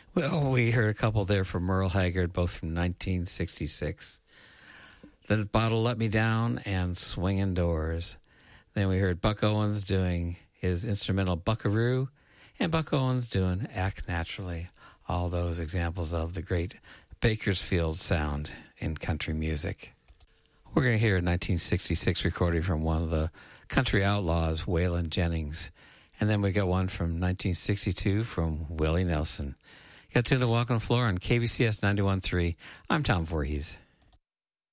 Well, we heard a couple there from Merle Haggard, both from 1966. The Bottle Let Me Down and Swingin' Doors. Then we heard Buck Owens doing his instrumental Buckaroo, and Buck Owens doing Act Naturally. All those examples of the great Bakersfield sound in country music. We're going to hear a 1966 recording from one of the country outlaws, Waylon Jennings. And then we got one from 1962 from Willie Nelson. Got to Walk on the Floor on KBCS 91.3. I'm Tom Voorhees.